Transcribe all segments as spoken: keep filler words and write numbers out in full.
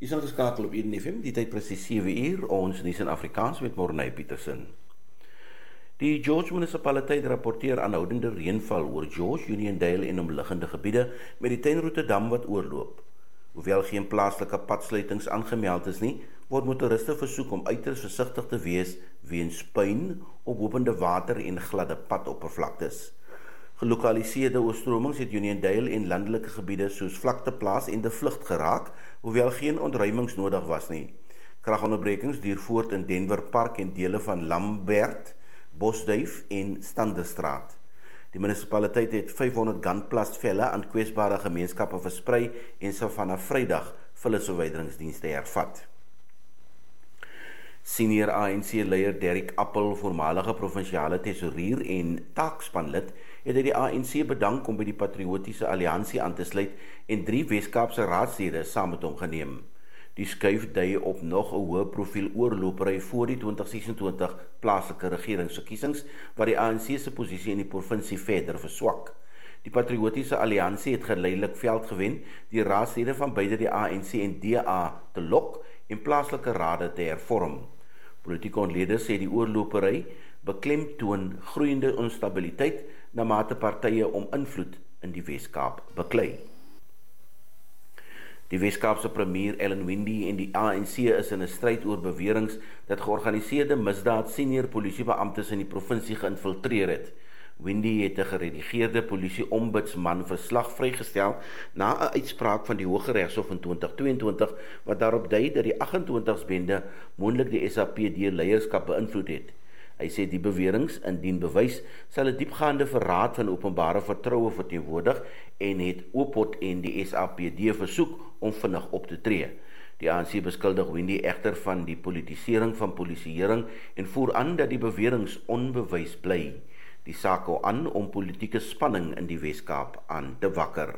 Jy is ingeskakel op Eden F M, die tyd presies sewe uur, ons nuus in Afrikaans met Morney Petersen. Die George munisipaliteit rapporteer aanhoudende reënval oor George, Uniondale en omliggende gebiede met die Tuinroete dam wat oorloop. Hoewel geen plaaslike padsluitings aangemeld is nie, word motoriste versoek om uiters versigtig te wees weens puin, ophopende water en gladde padoppervlaktes. Gelokaliseerde oorstromings het Uniondale en landelike gebiede soos Vlakteplaas en De Vlucht geraak, hoewel geen ontruimings nodig was nie. Kragonderbrekings duur voort in Denver Park en dele van Lambert, Bosduif en Standerstraat. Die munisipaliteit het vyfhonderd gunplastvelle aan kwesbare gemeenskappe versprei en sal vanaf Vrydag vullisverwyderingsdienste hervat. Senior A N C-leier Derek Appel, voormalige provinsiale tesourier en taakspanlid, het hy die A N C bedank om by die Patriotiese Alliansie aan te sluit en drie Weskaapse raadslede saam met hom geneem. Die skuif dui op nog 'n hoë profiel oorlopery voor die twintig sesentwintig plaaslike regeringsverkiesings, wat die A N C se posisie in die provinsie verder verswak. Die Patriotiese Alliansie het geleidelik veld gewen, die raadslede van beide die A N C en D A te lok en plaaslike rade te hervorm. Politieke ontleeders sê die oorlopery beklemtoon groeiende onstabiliteit na mate partye om invloed in die Weskaap beklei. Die Weskaapse premier Ellen Windey en die A N C is in 'n stryd oor beweringe dat georganiseerde misdaad senior polisiebeamptes in die provinsie geïnfiltreer het. Windey het 'n geredigeerde polisie-ombudsman verslag vrygestel na 'n uitspraak van die Hooggeregshof in twintig tweeëntwintig wat daarop dui dat die agt-en-twintigs bende moontlik die S A P D-leierskap beïnvloed het. Hy sê die beweringe, indien bewys, sal 'n diepgaande verraad van openbare vertroue verteenwoordig en het Oopot en die S A P D versoek om vinnig op te tree. Die A N C beskuldig Windey egter van die politisering van polisieering en voer aan dat die beweringe onbewys bly. Die saak hou aan om politieke spanning in die Weskaap aan te wakker.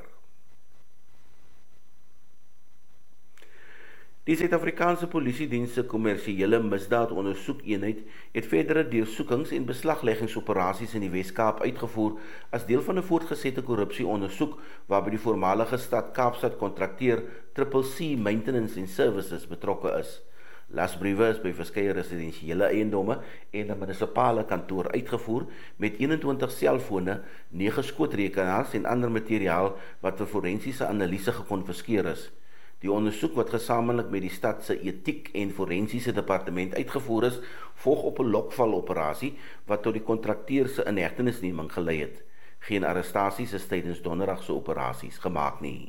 Die Suid-Afrikaanse Polisiediens se kommersiële misdaadondersoekeenheid het verdere deursoekings en beslagleggingsoperasies in die Weskaap uitgevoer as deel van 'n voortgesette korrupsieondersoek waarby die voormalige stad Kaapstad kontrakteur Triple C Maintenance and Services betrokke is. Lasbriewe is by verskeie residensiële eiendomme en 'n munisipale kantoor uitgevoer met eenentwintig selfone, nege skootrekenaars en ander materiaal wat vir forensiese analise gekonfiskeer is. Die ondersoek wat gesamentlik met die stad se etiek en forensiese departement uitgevoer is, volg op 'n lokvaloperasie wat tot die kontrakteur se inhegtenisneming gelei het. Geen arrestasies is tydens donderdag se operasies gemaak nie.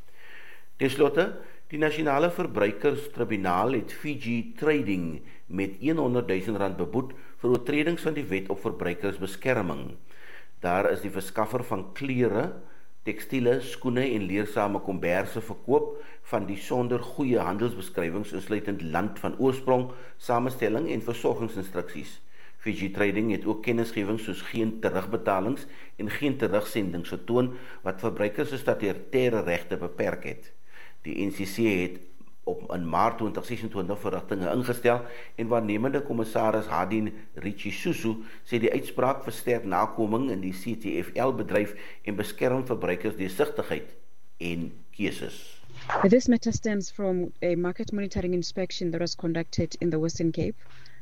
Ten slotte, die Nasionale Verbruikerstribunaal het Fiji Trading met honderdduisend rand beboet vir oortredings van die wet op verbruikersbeskerming. Daar is die verskaffer van klere, tekstiele, skoene en leersame komberse verkoop van die sonder goeie handelsbeskrywings insluitend land van oorsprong, samestelling en versorgingsinstruksies. Fiji Trading het ook kennisgewings soos geen terugbetalings en geen terugsendings getoon wat verbruikers se statutêre regte beperk het. Die N C C het op in Maart twintig sesentwintig verrigtinge ingestel en waarnemende kommissaris Hadin Richisusu sê die uitspraak versterk nakoming in die C T F L-bedryf en beskerm verbruikers deursigtigheid en keuses. This matter stems from a market monitoring inspection that was conducted in the Western Cape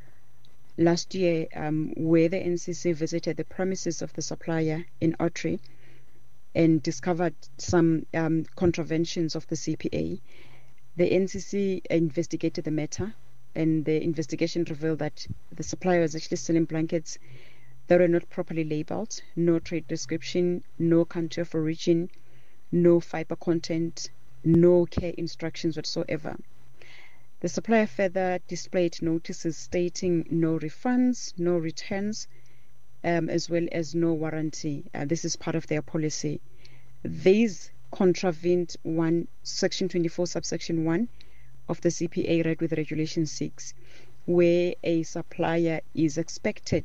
last year, um, where the N C C visited the premises of the supplier in Ottery and discovered some um, contraventions of the C P A. The N C C investigated the matter, and the investigation revealed that the supplier was actually selling blankets that were not properly labeled, no trade description, no country of origin, no fiber content, no care instructions whatsoever. The supplier further displayed notices stating no refunds, no returns, um, as well as no warranty. Uh, this is part of their policy. These contravened one section twenty-four subsection one of the C P A read with regulation six, where a supplier is expected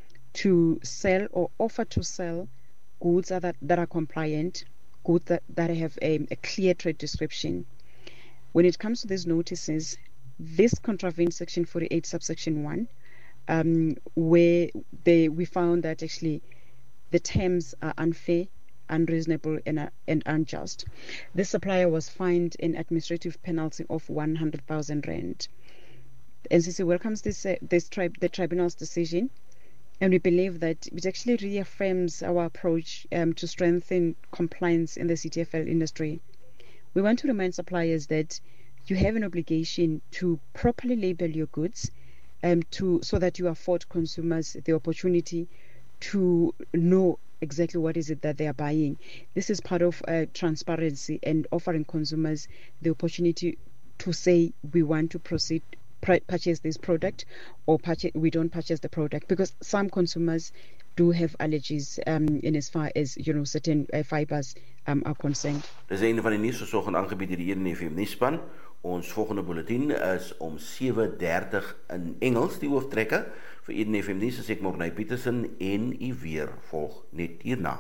to sell or offer to sell goods that, that are compliant, goods that, that have a, a clear trade description. When it comes to these notices, this contravenes section forty-eight subsection one, um, where they we found that actually the terms are unfair, unreasonable and, uh, and unjust. This supplier was fined an administrative penalty of one hundred thousand rand. The N C C welcomes this, uh, this tri the tribunal's decision, and we believe that it actually reaffirms our approach um, to strengthen compliance in the C T F L industry. We want to remind suppliers that you have an obligation to properly label your goods um, to so that you afford consumers the opportunity to know exactly what is it that they are buying. This is part of uh, transparency and offering consumers the opportunity to say we want to proceed purchase this product or purchase, we don't purchase the product, because some consumers do have allergies um, in as far as you know certain uh, fibers um, are concerned. Dis een van die nuus versorgende aangebied deur die E N F M nuusspan. Ons volgende bulletin is om sewe dertig in Engels, die hooftrekke vir E N F M nuus. As ek Morney Petersen en u weer volg net hierna.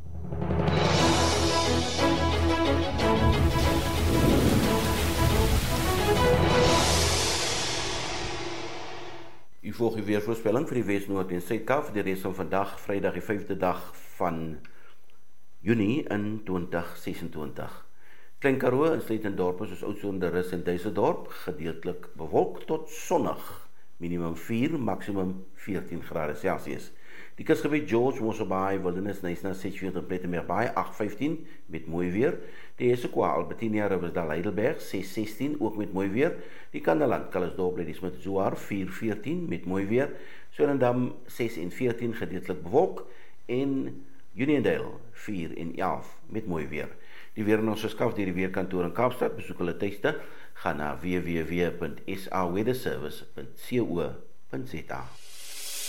U volg die weervoorspelling vir die Wes, Noord en Suid-Kaap vir die res van vandag, Vrydag die vyfde dag van Junie in twintig sesentwintig. Klein Karoo insluitend dorpe soos Oudtshoorn, Rus en Duisendorp, gedeeltelik bewolk tot sonnig, minimum vier, maksimum veertien grade Celsius. Die kusgebied George, Mossel Bay, Wildernis, Knysna, Sedgefield en Plettenberg Bay, agt vyftien met mooi weer. Die Essequa, Albertinia, Riversdal, Heidelberg, ses sestien ook met mooi weer. Die Kandaland, Kallisdorp, Ladysmith, Zoar, vier veertien met mooi weer. Swellendam, ses en veertien gedeeltelik bewolk en Uniondale, vier en elf met mooi weer. Die weer in ons geskaf deur die weerkantoor in Kaapstad, besoek hulle tuiste, gaan na w w w punt s a weather service punt co punt za.